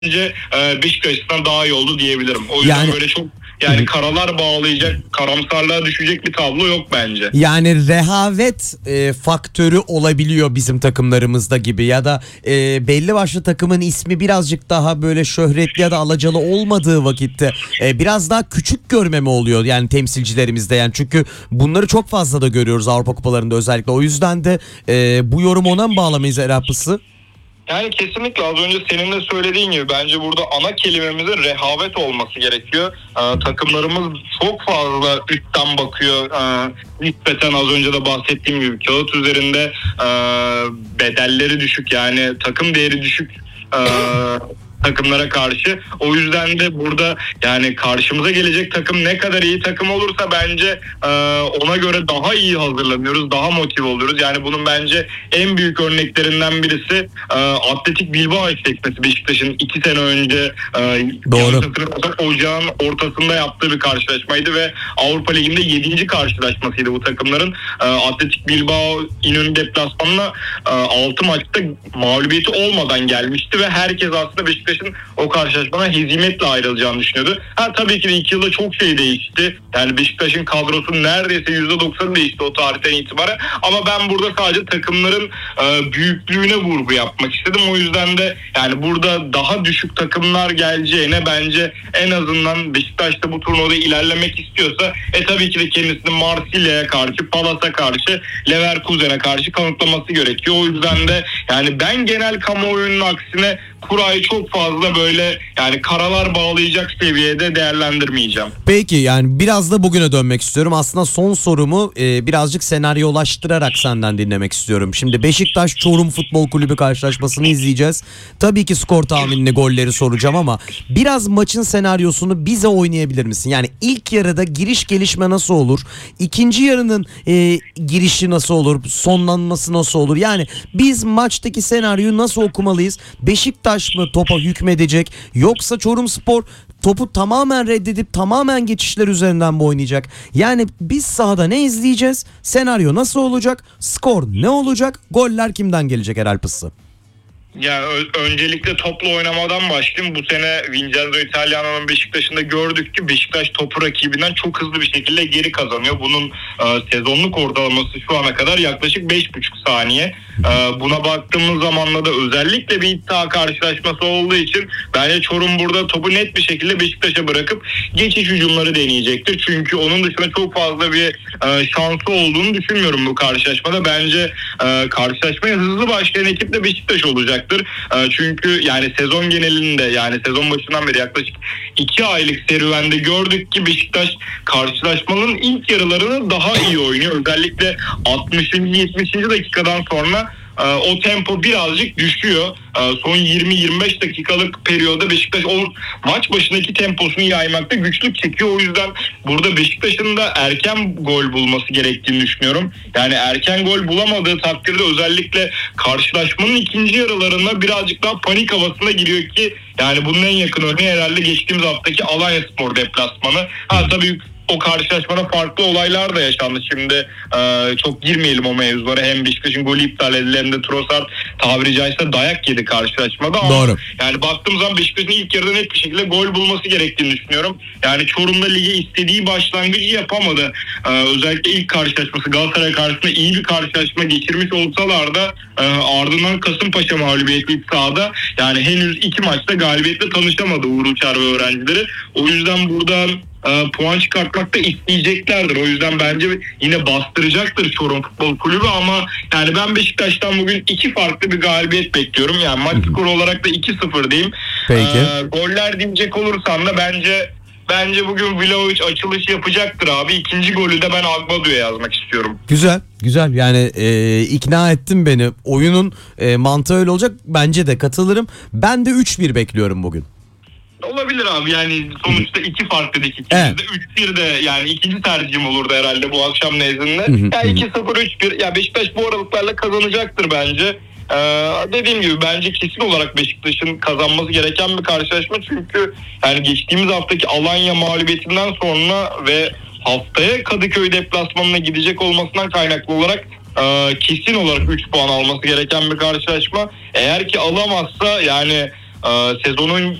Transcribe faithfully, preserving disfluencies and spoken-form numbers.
bence e, Beşiktaş açısından daha iyi oldu diyebilirim. O yüzden yani, böyle çok yani karalar bağlayacak, karamsarlığa düşecek bir tablo yok bence. Yani rehavet e, faktörü olabiliyor bizim takımlarımızda gibi ya da e, belli başlı takımın ismi birazcık daha böyle şöhretli ya da alacalı olmadığı vakitte e, biraz daha küçük görme mi oluyor yani temsilcilerimizde, yani çünkü bunları çok fazla da görüyoruz Avrupa Kupalarında özellikle, o yüzden de e, bu yorum ona mı bağlamayız Erap'ısı? Yani kesinlikle az önce senin de söylediğin gibi bence burada ana kelimemizin rehavet olması gerekiyor. Ee, takımlarımız çok fazla üstten bakıyor. Ee, nispeten az önce de bahsettiğim gibi kağıt üzerinde e, bedelleri düşük, yani takım değeri düşük e, takımlara karşı. O yüzden de burada yani karşımıza gelecek takım ne kadar iyi takım olursa bence e, ona göre daha iyi hazırlanıyoruz, daha motive oluyoruz. Yani bunun bence en büyük örneklerinden birisi e, Atletik Bilbao eşleşmesi, Beşiktaş'ın iki sene önce e, Doğru. ocağın ortasında yaptığı bir karşılaşmaydı ve Avrupa Ligi'nde yedinci karşılaşmasıydı bu takımların. E, Atletik Bilbao İnönü deplasmanına e, altı maçta mağlubiyeti olmadan gelmişti ve herkes aslında Beşiktaş o karşılaşmana hezimetle ayrılacağını düşünüyordu. Ha tabii ki de iki yılda çok şey değişti. Yani Beşiktaş'ın kadrosu neredeyse yüzde doksan değişti o tarihten itibaren. Ama ben burada sadece takımların e, büyüklüğüne vurgu yapmak istedim. O yüzden de yani burada daha düşük takımlar geleceğine bence en azından Beşiktaş'ta bu turnuvada ilerlemek istiyorsa e tabii ki de kendisini Marsilya'ya karşı, Palas'a karşı, Leverkusen'e karşı kanıtlaması gerekiyor. O yüzden de yani ben genel kamuoyunun aksine kurayı çok fazla böyle yani karalar bağlayacak seviyede değerlendirmeyeceğim. Peki, yani biraz da bugüne dönmek istiyorum. Aslında son sorumu e, birazcık senaryolaştırarak senden dinlemek istiyorum. Şimdi Beşiktaş Çorum Futbol Kulübü karşılaşmasını izleyeceğiz. Tabii ki skor tahminini, golleri soracağım ama biraz maçın senaryosunu bize oynayabilir misin? Yani ilk yarıda giriş gelişme nasıl olur? İkinci yarının e, girişi nasıl olur? Sonlanması nasıl olur? Yani biz maçtaki senaryoyu nasıl okumalıyız? Beşiktaş mı topa hükmedecek, yoksa Çorumspor topu tamamen reddedip tamamen geçişler üzerinden mi oynayacak? Yani biz sahada ne izleyeceğiz? Senaryo nasıl olacak? Skor ne olacak? Goller kimden gelecek Eralpısı? Ya ö- öncelikle topla oynamadan başlayayım. Bu sene Vincenzo Italiano'nun Beşiktaş'ında gördük ki Beşiktaş topu rakibinden çok hızlı bir şekilde geri kazanıyor. Bunun e, sezonluk ortalaması şu ana kadar yaklaşık beş buçuk saniye. E, buna baktığımız zamanla da özellikle bir iddia karşılaşması olduğu için bence Çorum burada topu net bir şekilde Beşiktaş'a bırakıp geçiş hücumları deneyecektir. Çünkü onun dışında çok fazla bir e, şansı olduğunu düşünmüyorum bu karşılaşmada. Bence e, karşılaşmaya hızlı başlayan ekip de Beşiktaş olacak. Çünkü yani sezon genelinde, yani sezon başından beri yaklaşık iki aylık serüvende gördük ki Beşiktaş karşılaşmanın ilk yarılarını daha iyi oynuyor. Özellikle altmışıncı yetmişinci dakikadan sonra o tempo birazcık düşüyor. Son yirmi yirmi beş dakikalık periyoda Beşiktaş o maç başındaki temposunu yaymakta güçlük çekiyor. O yüzden burada Beşiktaş'ın da erken gol bulması gerektiğini düşünüyorum. Yani erken gol bulamadığı takdirde özellikle karşılaşmanın ikinci yarılarında birazcık daha panik havasına giriyor ki yani bunun en yakın örneği herhalde geçtiğimiz haftaki Alanyaspor deplasmanı. Ha tabii o karşılaşmada farklı olaylar da yaşandı. Şimdi e, çok girmeyelim o mevzulara. Hem Beşiktaş'ın golü iptal edildi hem de Trossard tabiri caizse dayak yedi karşılaşmada. Ama doğru. Yani baktığım zaman Beşiktaş'ın ilk yarıda net bir şekilde gol bulması gerektiğini düşünüyorum. Yani Çorum'da lige istediği başlangıcı yapamadı. E, özellikle ilk karşılaşması Galatasaray karşısında iyi bir karşılaşma geçirmiş olsalar da e, ardından Kasımpaşa mağlubiyeti ilk sahada. Yani henüz iki maçta galibiyetle tanışamadı Uğur Uçar ve öğrencileri. O yüzden buradan E, puan çıkartmak da isteyeceklerdir. O yüzden bence yine bastıracaktır Çorum Futbol Kulübü ama yani ben Beşiktaş'tan bugün iki farklı bir galibiyet bekliyorum. Yani maç skoru olarak da iki sıfır diyeyim. Peki. E, goller diyecek olursan da bence bence bugün Vlahovic açılış yapacaktır abi. İkinci golü de ben Agbado'ya yazmak istiyorum. Güzel, güzel. Yani e, ikna ettin beni. Oyunun e, mantığı öyle olacak. Bence de katılırım. Ben de üç bir bekliyorum bugün. Olabilir abi, yani sonuçta iki fark dedik ikimizde. Evet. üç bir de yani ikinci tercihim olurdu herhalde bu akşam nezdinde. Yani iki sıfır üç bir. Ya Beşiktaş bu aralıklarla kazanacaktır bence. Ee, dediğim gibi bence kesin olarak Beşiktaş'ın kazanması gereken bir karşılaşma. Çünkü yani geçtiğimiz haftaki Alanya mağlubiyetinden sonra ve haftaya Kadıköy deplasmanına gidecek olmasından kaynaklı olarak e, kesin olarak üç puan alması gereken bir karşılaşma. Eğer ki alamazsa yani e, sezonun